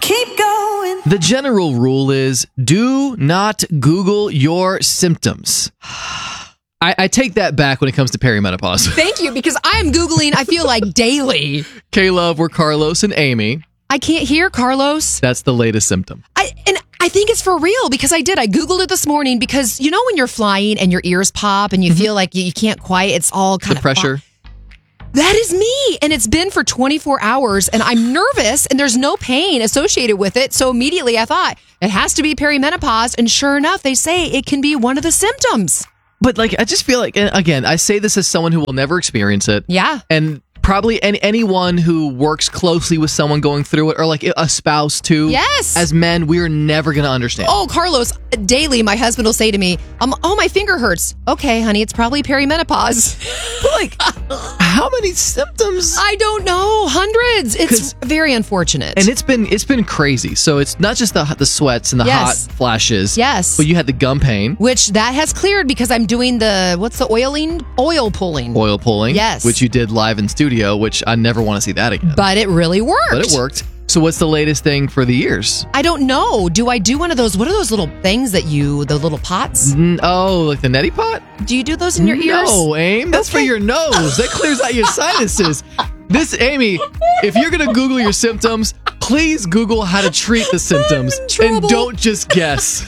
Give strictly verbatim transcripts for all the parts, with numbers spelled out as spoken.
keep going. The general rule is do not Google your symptoms. I, I take that back when it comes to perimenopause. Thank you, because I'm Googling, I feel like, daily. K-Love, we're Carlos and Amy. I can't hear, Carlos. That's the latest symptom. I and I think it's for real, because I did. I Googled it this morning, because you know when you're flying and your ears pop and you mm-hmm. feel like you, you can't quite, it's all kind the of... pressure. Pop. That is me. And it's been for twenty-four hours, and I'm nervous, and there's no pain associated with it. So immediately I thought, it has to be perimenopause. And sure enough, they say it can be one of the symptoms. But like, I just feel like, again, I say this as someone who will never experience it. Yeah. And probably any, anyone who works closely with someone going through it, or like a spouse too. Yes. As men, we're never going to understand. Oh, Carlos, daily my husband will say to me, um, oh, my finger hurts. Okay, honey, it's probably perimenopause. But like, how many symptoms? I don't know. Hundreds. It's very unfortunate. And it's been it's been crazy. So it's not just the the sweats and the yes. hot flashes. Yes. But you had the gum pain. Which that has cleared, because I'm doing the, what's the oiling? Oil pulling. Oil pulling. Yes. Which you did live in studio, which I never want to see that again. But it really worked. But it worked. So what's the latest thing for the ears? I don't know. Do I do one of those, what are those little things that you, the little pots? Mm, oh, like the neti pot? Do you do those in your ears? No, Aim. That's okay. For your nose. That clears out your sinuses. This, Amy, if you're going to Google your symptoms, please Google how to treat the symptoms. And don't just guess.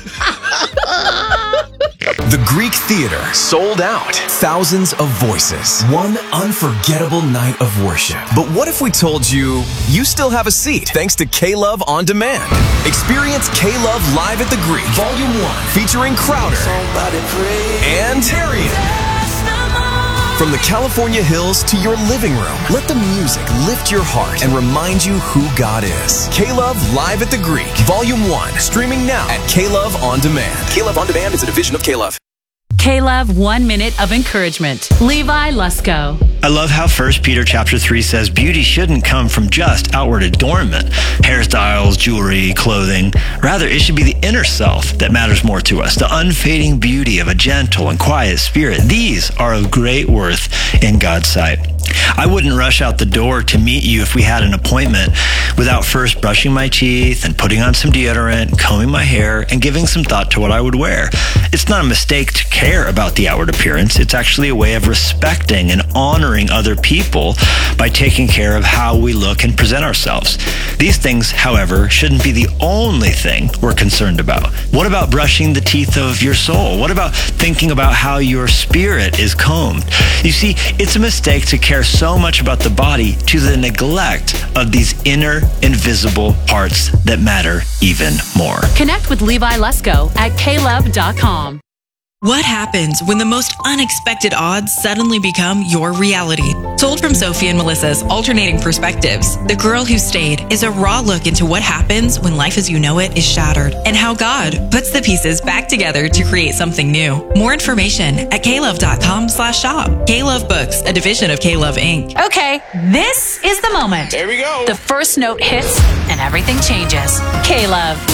The Greek Theater sold out. Thousands of voices. One unforgettable night of worship. But what if we told you you still have a seat thanks to K-Love On Demand? Experience K-Love Live at the Greek, Volume one, featuring Crowder and Tarian. From the California hills to your living room, let the music lift your heart and remind you who God is. K-Love Live at the Greek, Volume one, streaming now at K-Love On Demand. K-Love On Demand is a division of K-Love. K-Love One Minute of Encouragement. Levi Lusko. I love how First Peter chapter three says beauty shouldn't come from just outward adornment, hairstyles, jewelry, clothing. Rather, it should be the inner self that matters more to us, the unfading beauty of a gentle and quiet spirit. These are of great worth in God's sight. I wouldn't rush out the door to meet you if we had an appointment without first brushing my teeth and putting on some deodorant, combing my hair, and giving some thought to what I would wear. It's not a mistake to care about the outward appearance. It's actually a way of respecting and honoring other people by taking care of how we look and present ourselves. These things, however, shouldn't be the only thing we're concerned about. What about brushing the teeth of your soul? What about thinking about how your spirit is combed? You see, it's a mistake to care so much about the body to the neglect of these inner, invisible parts that matter even more. Connect with Levi Lusko at K love dot com. What happens when the most unexpected odds suddenly become your reality? Told from Sophie and Melissa's Alternating Perspectives, The Girl Who Stayed is a raw look into what happens when life as you know it is shattered and how God puts the pieces back together to create something new. More information at K love dot com slash shop. K-Love Books, a division of K-Love Incorporated. Okay, this is the moment. There we go. The first note hits and everything changes. K-Love.